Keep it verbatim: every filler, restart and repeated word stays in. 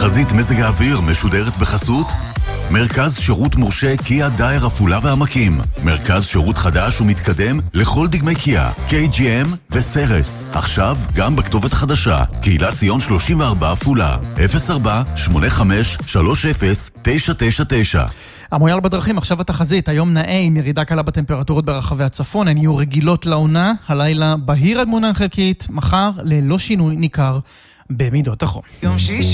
תחזית מזג האוויר משודרת בחסות מרכז שירות מורשה קיה דייר עפולה והעמקים. מרכז שירות חדש ומתקדם לכל דגמי קיה, קיי ג'י אם וסרס. עכשיו גם בכתובת חדשה, קהילת ציון שלושים וארבע עפולה, אפס ארבע שמונה חמש שלוש אפס תשע תשע תשע. המויאל בדרכים, עכשיו התחזית. היום נאה עם ירידה קלה בטמפרטורות ברחבי הצפון, הן יהיו רגילות לעונה. הלילה בהיר עד מעונן חלקית, מחר ללא שינוי ניכר במידות החום.